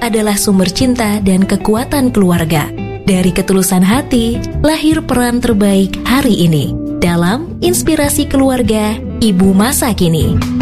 adalah sumber cinta dan kekuatan keluarga. Dari ketulusan hati, lahir peran terbaik hari ini. Dalam Inspirasi Keluarga, Ibu Masa Kini.